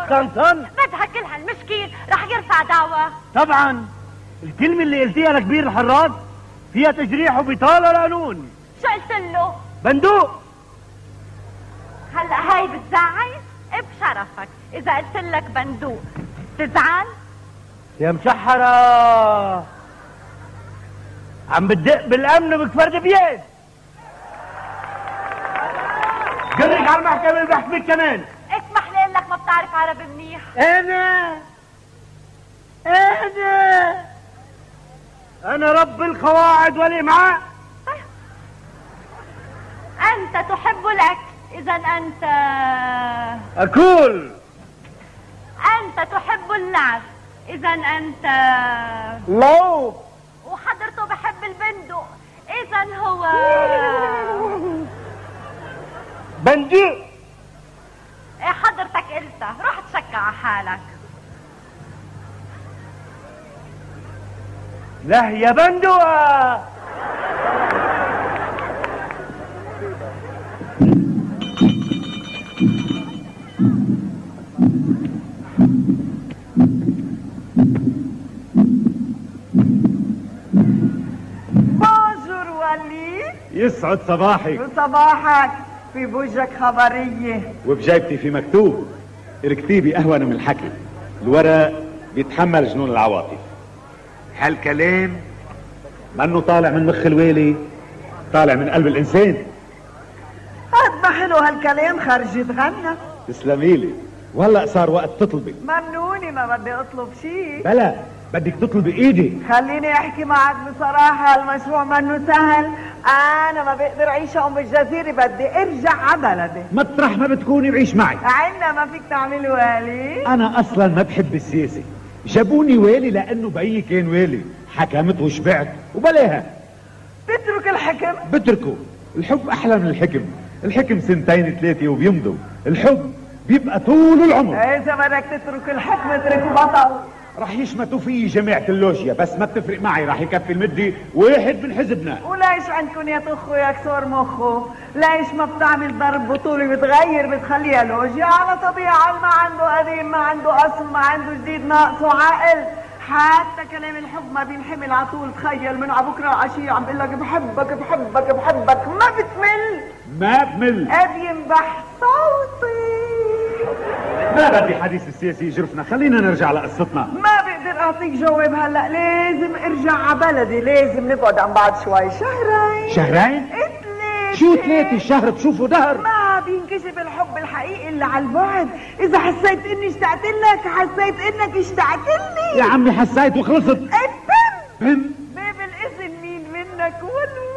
كانسون؟ بدها كل هالمشكل رح يرفع دعوة. طبعا الكلمة اللي قلتيها لكبير الحراس فيها تجريح وبطالة قانون. شو قلت له؟ بندوق. هلا هاي بتزعل؟ بشرفك اذا قلت لك بندوق تزعل؟ يا مشحرة عم بتدق بالامن وبكفر بيد. قلك على المحكمة بحكمك كمان. اسمح لي لك ما بتعرف عربي منيح. انا رب القواعد والامعاء. انت تحب الاكل، اذا انت اكل. انت تحب اللعب، اذا انت لو. وحضرته بحب البندق، اذا هو بندق. ايه حضرتك قلتها، روح تشكى على حالك. لا يا بندقة. بونجور ولي. يسعد صباحك. وصباحك. في بوجهك خبرية وبجيبتي في مكتوب. الكتيبة أهون من الحكي، الورق بيتحمل جنون العواطف. هالكلام منه طالع من مخ الويلي، طالع من قلب الإنسان. قد ما حلو هالكلام خرج يتغنى. تسلميلي، وهلأ صار وقت تطلبي. ممنوني، ما بدي اطلب شيء. بلا بدك تطلبي ايدي. خليني احكي معك بصراحة، المشروع منه سهل. انا ما بقدر اعيش هون بالجزيرة، بدي ارجع على بلدي. مطرح ما بتكوني بعيش معي. عنا ما فيك تعمل والي. انا اصلا ما بحب السياسة، جابوني والي لانه بيي كان والي، حكمت وشبعت وبلاها. تترك الحكم؟ بتركه. الحب احلى من الحكم. الحكم سنتين ثلاثة وبيمضوا، الحب بيبقى طول العمر. اذا بدك تترك الحكم اترك بطل. رح يشمتوا فيي جماعة اللوجيا، بس ما بتفرق معي، رح يكفي المدي واحد من حزبنا. وليش عندكم يا طخو يا كسور مخه؟ ليش ما بتعمل ضرب بطولي بتغير بتخليها لوجيا على طبيعة؟ ما عنده قديم، ما عنده اصل، ما عنده جديد، ناقصه عقل. حتى كلام الحب ما بينحمل على طول. تخيل من على بكره عشية عم بقول لك بحبك بحبك بحبك، ما بتمل؟ ما بمل. بينبح صوتي. ما بدي حديث السياسي يجرفنا، خلينا نرجع لقصتنا. ما بقدر اعطيك جواب هلا، لازم ارجع على بلدي، لازم نقعد عن بعض شوي. شهرين. شهرين؟ ثلاثة. شو ثلاثة؟ الشهر بشوفه دهر. ما بينكشف الحب الحقيقي الا على البعد. اذا حسيت اني اشتقت لك، حسيت انك اشتقت لي. يا عمي حسيت وخلصت. بم بم. باب الاذن مين منك ولو